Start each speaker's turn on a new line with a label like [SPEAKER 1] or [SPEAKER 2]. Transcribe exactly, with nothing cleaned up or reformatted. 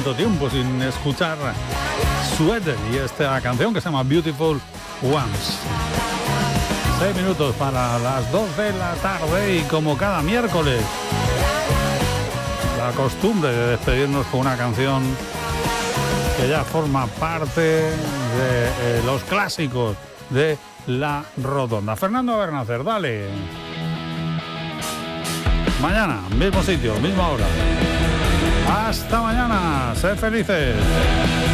[SPEAKER 1] tanto tiempo sin escuchar Sweater y esta canción que se llama Beautiful Ones. Seis minutos para las dos de la tarde y como cada miércoles, la costumbre de despedirnos con una canción que ya forma parte de eh, los clásicos de La Rotonda. Fernando Bernácer, dale. Mañana, mismo sitio, misma hora. Hasta mañana, sed felices.